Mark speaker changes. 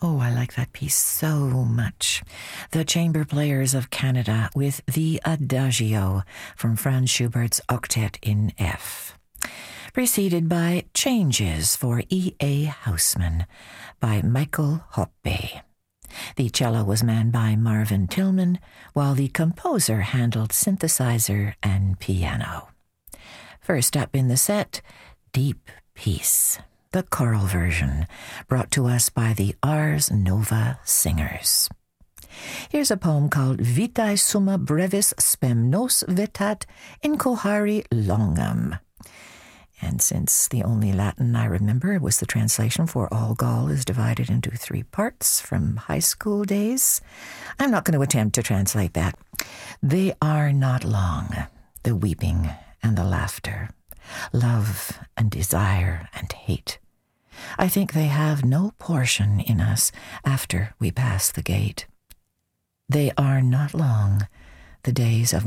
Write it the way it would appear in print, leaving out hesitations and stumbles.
Speaker 1: Oh, I like that piece so much. The Chamber Players of Canada with the Adagio from Franz Schubert's Octet in F. Preceded by Changes for E.A. Houseman by Michael Hoppe. The cello was manned by Marvin Tillman, while the composer handled synthesizer and piano. First up in the set, Deep Peace, the choral version, brought to us by the Ars Nova Singers. Here's a poem called Vitae summa brevis spem nos vetat incohari longum. And since the only Latin I remember was the translation for All Gaul is divided into 3 parts from high school days, I'm not going to attempt to translate that. They are not long, the weeping and the laughter, love and desire and hate. I think they have no portion in us after we pass the gate. They are not long, the days of